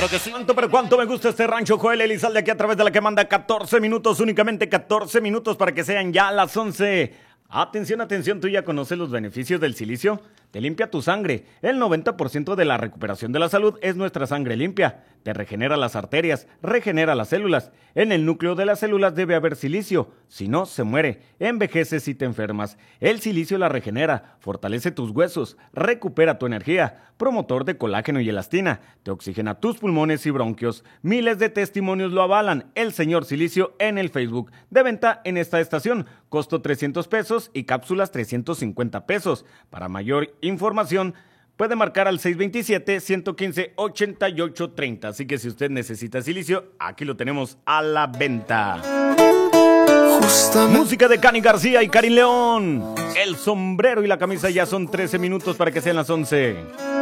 que sí. Cuánto me gusta este rancho, Joel Elizalde, aquí a través de la que manda 14 minutos, únicamente 14 minutos para que sean ya las 11. Atención, atención, ¿tú ya conoces los beneficios del silicio? Te limpia tu sangre. El 90% de la recuperación de la salud es nuestra sangre limpia. Te regenera las arterias, regenera las células. En el núcleo de las células debe haber silicio. Si no, se muere. Envejeces y te enfermas. El silicio la regenera, fortalece tus huesos, recupera tu energía, promotor de colágeno y elastina. Te oxigena tus pulmones y bronquios. Miles de testimonios lo avalan. El señor Silicio en el Facebook. De venta en esta estación. Costo 300 pesos y cápsulas 350 pesos. Para mayor información, puede marcar al 627-115-8830. Así que si usted necesita silicio, aquí lo tenemos a la venta. Música de Cani García y Karin León. El sombrero y la camisa ya son 13 minutos para que sean las 11.